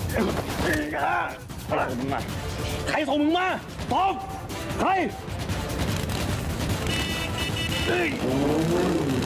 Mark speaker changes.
Speaker 1: อะไรของมึงอ่ะใครส่งมึงมาตอบใคร